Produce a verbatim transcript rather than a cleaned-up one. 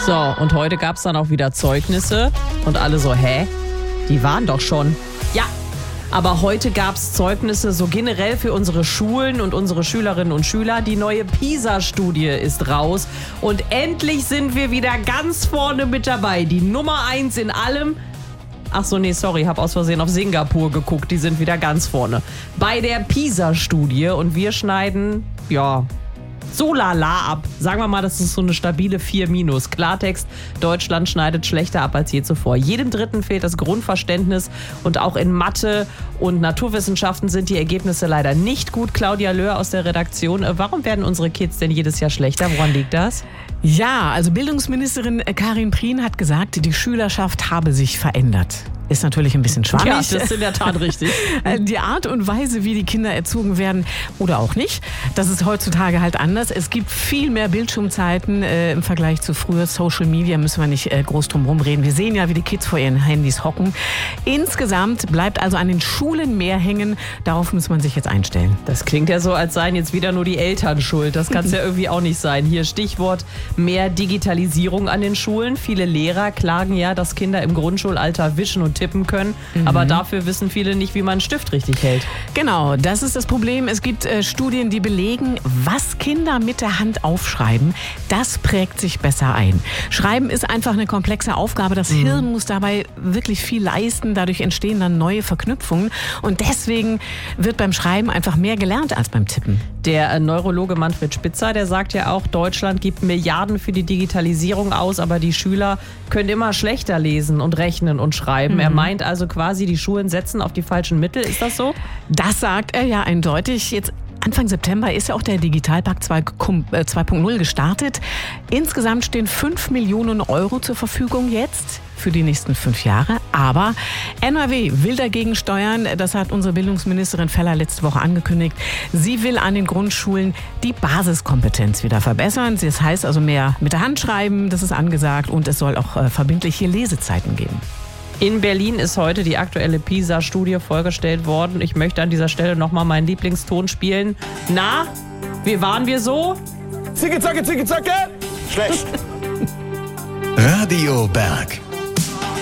So, und heute gab es dann auch wieder Zeugnisse und alle so, hä? Die waren doch schon. Ja, aber heute gab es Zeugnisse so generell für unsere Schulen und unsere Schülerinnen und Schüler. Die neue PISA-Studie ist raus und endlich sind wir wieder ganz vorne mit dabei. Die Nummer eins in allem. Ach so, nee, sorry, hab aus Versehen auf Singapur geguckt. Die sind wieder ganz vorne. Bei der PISA-Studie und wir schneiden, ja, so lala ab. Sagen wir mal, das ist so eine stabile vier minus. Klartext, Deutschland schneidet schlechter ab als je zuvor. Jedem Dritten fehlt das Grundverständnis und auch in Mathe und Naturwissenschaften sind die Ergebnisse leider nicht gut. Claudia Löhr aus der Redaktion. Warum werden unsere Kids denn jedes Jahr schlechter? Woran liegt das? Ja, also Bildungsministerin Karin Prien hat gesagt, die Schülerschaft habe sich verändert. Ist natürlich ein bisschen schwammig. Ja, das ist in der Tat richtig. Die Art und Weise, wie die Kinder erzogen werden oder auch nicht, das ist heutzutage halt anders. Es gibt viel mehr Bildschirmzeiten äh, im Vergleich zu früher. Social Media müssen wir nicht äh, groß drum herum reden. Wir sehen ja, wie die Kids vor ihren Handys hocken. Insgesamt bleibt also an den Schulen mehr hängen. Darauf muss man sich jetzt einstellen. Das klingt ja so, als seien jetzt wieder nur die Eltern schuld. Das kann es ja irgendwie auch nicht sein. Hier Stichwort mehr Digitalisierung an den Schulen. Viele Lehrer klagen ja, dass Kinder im Grundschulalter wischen und tippen können, mhm. aber dafür wissen viele nicht, wie man einen Stift richtig hält. Genau, das ist das Problem. Es gibt äh, Studien, die belegen, was Kinder mit der Hand aufschreiben, das prägt sich besser ein. Schreiben ist einfach eine komplexe Aufgabe. Das mhm. Hirn muss dabei wirklich viel leisten. Dadurch entstehen dann neue Verknüpfungen und deswegen wird beim Schreiben einfach mehr gelernt als beim Tippen. Der äh, Neurologe Manfred Spitzer, der sagt ja auch, Deutschland gibt Milliarden für die Digitalisierung aus, aber die Schüler können immer schlechter lesen und rechnen und schreiben. Mhm. Er meint also quasi, die Schulen setzen auf die falschen Mittel. Ist das so? Das sagt er ja eindeutig. Jetzt Anfang September ist ja auch der Digitalpakt zwei Punkt null gestartet. Insgesamt stehen fünf Millionen Euro zur Verfügung jetzt für die nächsten fünf Jahre. Aber N R W will dagegen steuern. Das hat unsere Bildungsministerin Feller letzte Woche angekündigt. Sie will an den Grundschulen die Basiskompetenz wieder verbessern. Das heißt also mehr mit der Hand schreiben, das ist angesagt. Und es soll auch äh, verbindliche Lesezeiten geben. In Berlin ist heute die aktuelle PISA-Studie vorgestellt worden. Ich möchte an dieser Stelle nochmal meinen Lieblingston spielen. Na, wie waren wir so? Zicke, zacke, zicke, zacke. Schlecht. Radio Berg.